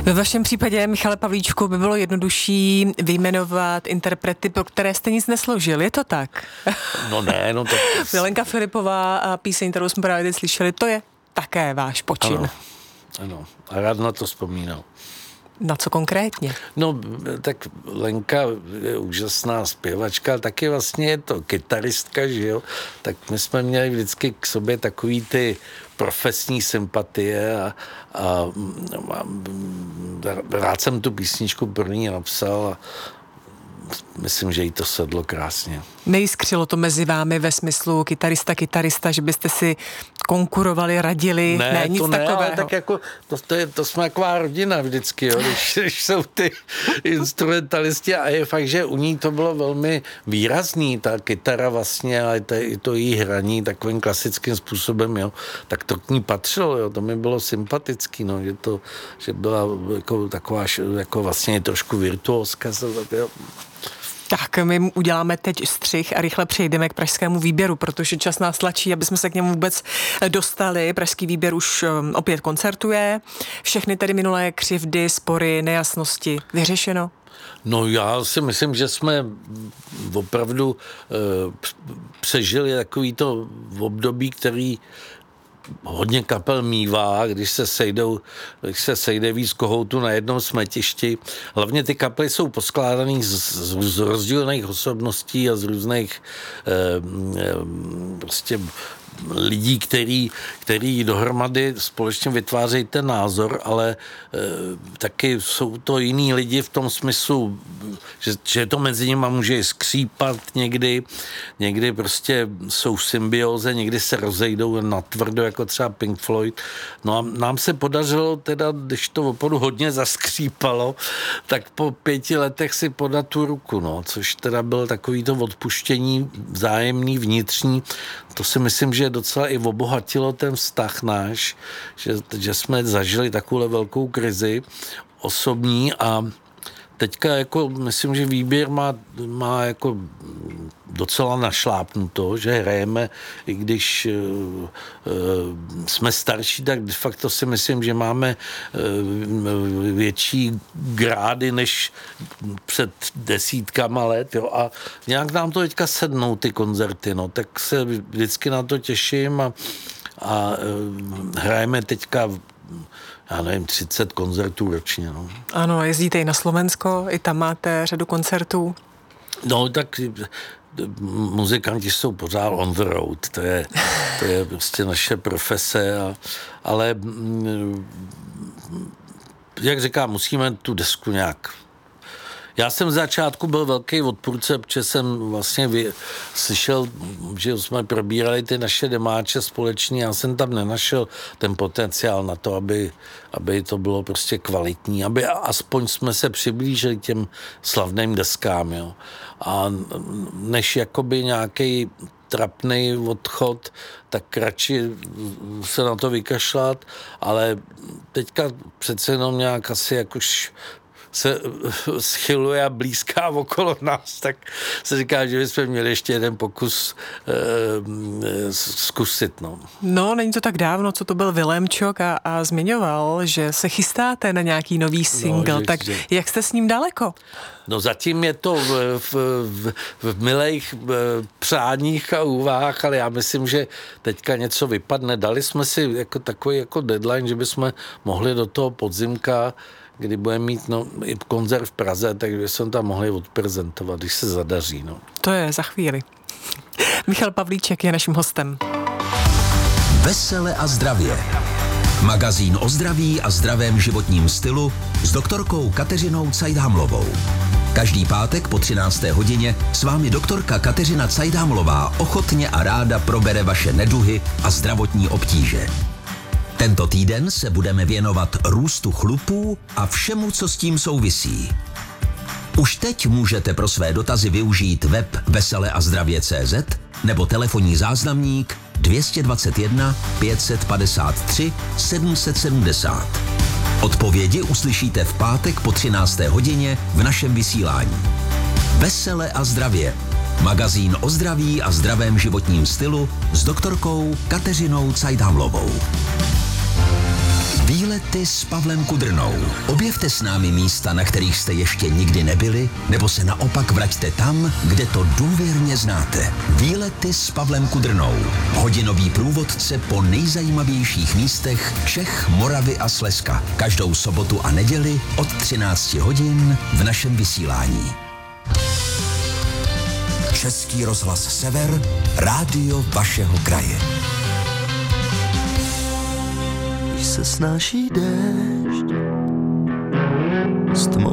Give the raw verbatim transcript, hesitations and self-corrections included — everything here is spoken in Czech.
Ve vašem případě, Michale Pavlíčku, by bylo jednodušší vyjmenovat interprety, pro které jste nic nesložil, je to tak? No ne, no to... Lenka Filipová a píseň, kterou jsme právě teď slyšeli, to je také váš počin. Ano, ano. A rád na to vzpomínal. Na co konkrétně? No, tak Lenka je úžasná zpěvačka, taky vlastně je to kytaristka, že jo? Tak my jsme měli vždycky k sobě takový ty profesní sympatie a, a, a rád jsem tu písničku pro ní napsal a myslím, že jí to sedlo krásně. Nejiskřilo to mezi vámi ve smyslu kytarista, kytarista, že byste si konkurovali, radili? Ne, ne nic to ne, takového. ale tak jako, to, to, je, to jsme taková rodina vždycky, jo, když, když jsou ty instrumentalisti a je fakt, že u ní to bylo velmi výrazný, ta kytara vlastně, ale to, i to její hraní takovým klasickým způsobem, jo, tak to k ní patřilo, jo, to mi bylo sympatický, no, že to, že byla jako taková, jako vlastně trošku virtuózka, jo. Tak my uděláme teď střih a rychle přejdeme k pražskému výběru, protože čas nás tlačí, aby jsme se k němu vůbec dostali. Pražský výběr už opět koncertuje. Všechny tedy minulé křivdy, spory, nejasnosti vyřešeno? No já si myslím, že jsme opravdu e, přežili takový to období, který hodně kapel mívá, když se sejdou, když se sejde víc kohoutů na jednom smetišti. Hlavně ty kapely jsou poskládaný z, z, z rozdílných osobností a z různých eh, eh, prostě lidí, který, který dohromady společně vytvářejí ten názor, ale e, taky jsou to jiní lidi v tom smyslu, že, že to mezi nimi může skřípat někdy, někdy prostě jsou v symbióze, někdy se rozejdou natvrdo, jako třeba Pink Floyd. No a nám se podařilo teda, když to opravdu hodně zaskřípalo, tak po pěti letech si podat tu ruku, no, což teda bylo takový to odpuštění vzájemný, vnitřní. To si myslím, že docela i obohatilo ten vztah náš, že, že jsme zažili takovou velkou krizi osobní a teďka jako myslím, že výběr má, má jako docela našlápnuto, že hrajeme, i když uh, uh, jsme starší, tak de facto si myslím, že máme uh, větší grády než před desítkama let, jo, a nějak nám to teďka sednou ty koncerty, no, tak se vždycky na to těším a, a uh, hrajeme teďka já nevím, třicet koncertů ročně. No. Ano, jezdíte i na Slovensko, i tam máte řadu koncertů. No, tak muzikanti jsou pořád on the road, to je, to je prostě naše profese, a, ale jak říkám, musíme tu desku nějak. Já jsem v začátku byl velký odpůrce, protože jsem vlastně vy, slyšel, že jsme probírali ty naše demáče společně, já jsem tam nenašel ten potenciál na to, aby, aby to bylo prostě kvalitní, aby aspoň jsme se přiblížili těm slavným deskám, jo. A než jakoby nějaký trapný odchod, tak radši se na to vykašlat, ale teďka přece jenom nějak asi jakož se schyluje a blízká okolo nás, tak se říká, že bychom měli ještě jeden pokus e, zkusit. No. no, není to tak dávno, co to byl Vilémčok a, a zmiňoval, že se chystáte na nějaký nový single, no, tak že... jak jste s ním daleko? No zatím je to v, v, v, v milých přáních a úvahách, ale já myslím, že teďka něco vypadne. Dali jsme si jako takový jako deadline, že bychom mohli do toho podzimka, kdy budeme mít no, i koncert v Praze, tak bychom tam mohli odprezentovat, když se zadaří. No. To je za chvíli. Michal Pavlíček je naším hostem. Vesele a zdravě. Magazín o zdraví a zdravém životním stylu s doktorkou Kateřinou Cajdhamlovou. Každý pátek po třinácté hodině s vámi doktorka Kateřina Cajdhamlová ochotně a ráda probere vaše neduhy a zdravotní obtíže. Tento týden se budeme věnovat růstu chlupů a všemu, co s tím souvisí. Už teď můžete pro své dotazy využít web vesele a zdravě tečka cé zet nebo telefonní záznamník dvě stě dvacet jedna pět set padesát tři sedm set sedmdesát. Odpovědi uslyšíte v pátek po třinácté hodině v našem vysílání. Vesele a zdravě. Magazín o zdraví a zdravém životním stylu s doktorkou Kateřinou Cajdhamlovou. Výlet Výlety s Pavlem Kudrnou. Objevte s námi místa, na kterých jste ještě nikdy nebyli, nebo se naopak vraťte tam, kde to důvěrně znáte. Výlety s Pavlem Kudrnou. Hodinový průvodce po nejzajímavějších místech Čech, Moravy a Slezska. Každou sobotu a neděli od třinácti hodin v našem vysílání. Český rozhlas Sever, rádio vašeho kraje. Když se snáší déšť s tmou